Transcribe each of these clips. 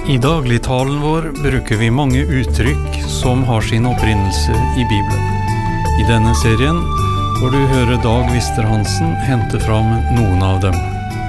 I dagligtalen vår bruker vi mange uttrykk som har sin opprinnelse i Bibelen. I denne serien får du høre Dag Wister-Hansen hente fram noen av dem.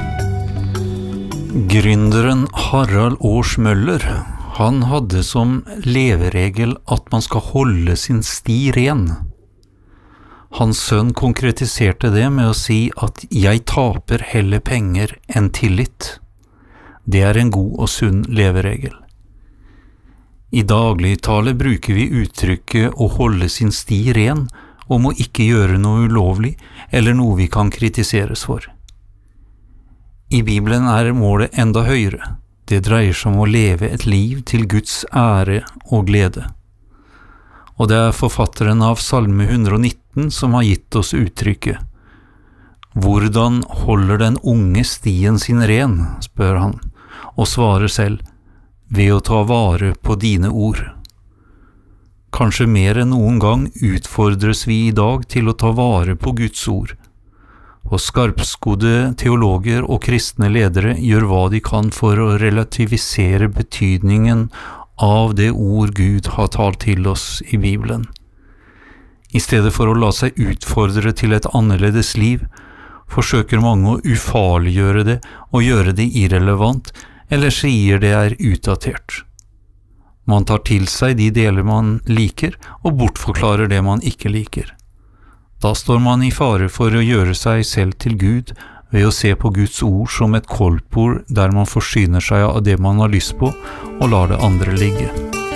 Gründeren Harald Års Møller, han hadde som leveregel at man skal holde sin sti ren. Hans sønn konkretiserte det med å si at «jeg taper heller penger enn tillit». Det en god og sunn leveregel. I dagligtale bruker vi uttrykket å holde sin sti ren om å ikke gjøre noe ulovlig eller noe vi kan kritiseres for. I Bibelen målet enda høyere. Det dreier seg om å leve et liv til Guds ære og glede. Og det forfatteren av Salme 119 som har gitt oss uttrykket. Hvordan holder den unge stien sin ren, spør han, og svarer selv, ved å ta vare på dine ord. Kanskje mer enn noen gang utfordres vi i dag til å ta vare på Guds ord, og skarpskodde teologer og kristne ledere gjør hva de kan for å relativisere betydningen av det ord Gud har talt til oss i Bibelen. I stedet for å la seg utfordre til et annerledes liv, forsøker mange å ufarliggjøre det og gjøre det irrelevant, eller sier det utdatert. Man tar til seg de deler man liker, og bortforklarer det man ikke liker. Da står man i fare for å gjøre seg selv til Gud ved å se på Guds ord som et kolpord der man forsyner seg av det man har lyst på, og lar det andre ligge.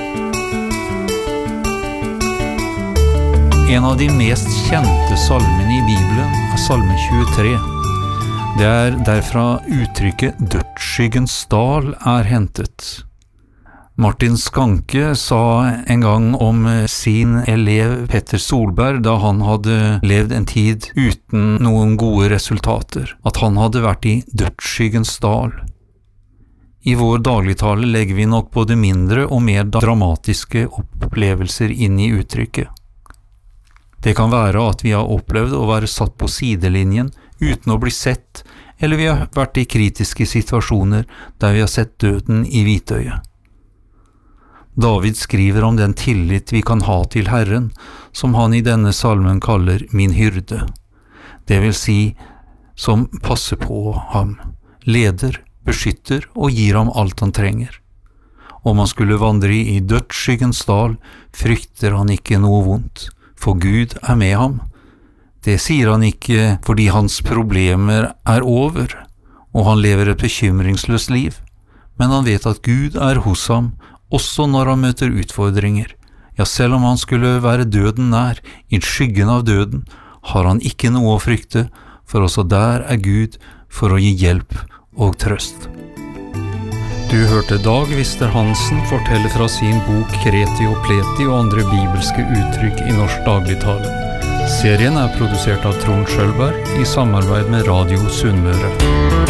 En av de mest kjente salmene i Bibelen salme 23. Det derfra uttrykket «dødsskyggens dal» hentet. Martin Skanke sa en gang om sin elev Petter Solberg da han hadde levd en tid uten noen gode resultater, at han hadde vært i «dødsskyggens dal». I vår dagligtale legger vi nok både mindre og mer dramatiske opplevelser inn i uttrykket. Det kan være at vi har opplevd å være satt på sidelinjen uten å bli sett, eller vi har vært i kritiske situasjoner der vi har sett døden i hvitøyet. David skriver om den tillit vi kan ha til Herren, som han i denne salmen kaller min hyrde. Det vil si, som passer på ham, leder, beskytter og gir ham alt han trenger. Om han skulle vandre i dødsskyggens dal, frykter han ikke noe vondt, for Gud med ham. Det sier han ikke fordi hans problemer over, og han lever et bekymringsløst liv, men han vet at Gud hos ham, også når han møter utfordringer. Ja, selv om han skulle være døden nær, i skyggen av døden, har han ikke noe å frykte, for også der Gud for å gi hjelp og trøst. Du hørte Dag Wister-Hansen fortelle fra sin bok Kreti og Pleti og andre bibelske uttrykk i norsk dagligtale. Serien produsert av Trond Schølberg i samarbeid med Radio Sunnmøre.